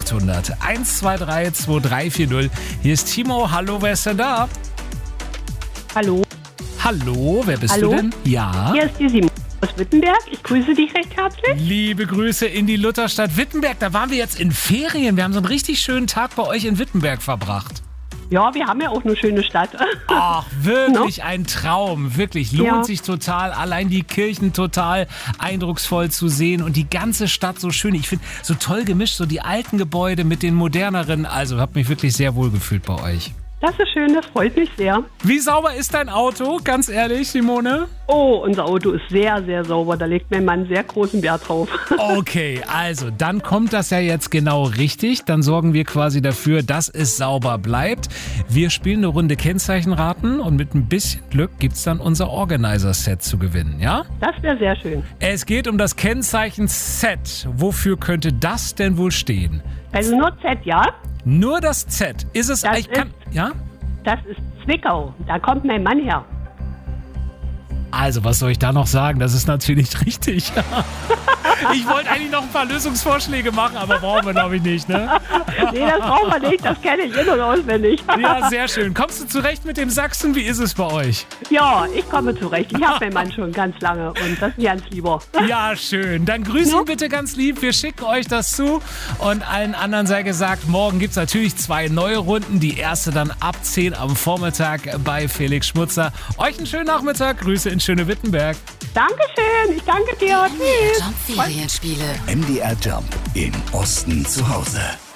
0800 123 2340. Hier ist Timo. Hallo, wer ist denn da? Hallo. Hallo, wer bist du denn? Ja. Hier ist die Simone aus Wittenberg. Ich grüße dich recht herzlich. Liebe Grüße in die Lutherstadt Wittenberg. Da waren wir jetzt in Ferien. Wir haben so einen richtig schönen Tag bei euch in Wittenberg verbracht. Ja, wir haben ja auch eine schöne Stadt. Ach, wirklich ein Traum. Wirklich, lohnt sich total. Allein die Kirchen total eindrucksvoll zu sehen und die ganze Stadt so schön. Ich finde, so toll gemischt, so die alten Gebäude mit den moderneren. Also, habe mich wirklich sehr wohl gefühlt bei euch. Das ist schön, das freut mich sehr. Wie sauber ist dein Auto? Ganz ehrlich, Simone? Oh, unser Auto ist sehr, sehr sauber. Da legt mein Mann sehr großen Wert drauf. Okay, also dann kommt das ja jetzt genau richtig. Dann sorgen wir quasi dafür, dass es sauber bleibt. Wir spielen eine Runde Kennzeichenraten und mit ein bisschen Glück gibt's dann unser Organizer-Set zu gewinnen, ja? Das wäre sehr schön. Es geht um das Kennzeichen-Set. Wofür könnte das denn wohl stehen? Also nur Z, ja? Nur das Z. Ist es eigentlich... Ja? Das ist Zwickau. Da kommt mein Mann her. Also, was soll ich da noch sagen? Das ist natürlich richtig. Ich wollte eigentlich noch ein paar Lösungsvorschläge machen, aber brauchen wir, glaube ich, nicht, ne? Nee, das brauchen wir nicht. Das kenne ich in- und auswendig. Ja, sehr schön. Kommst du zurecht mit dem Sachsen? Wie ist es bei euch? Ja, ich komme zurecht. Ich habe meinen Mann schon ganz lange und das ist ganz lieber. Ja, schön. Dann grüß ihn bitte ganz lieb. Wir schicken euch das zu. Und allen anderen sei gesagt, morgen gibt es natürlich 2 neue Runden. Die erste dann ab 10 am Vormittag bei Felix Schmutzer. Euch einen schönen Nachmittag. Grüße in schöne Wittenberg. Dankeschön. Ich danke dir. Tschüss. Jump Ferienspiele. MDR Jump im Osten zu Hause.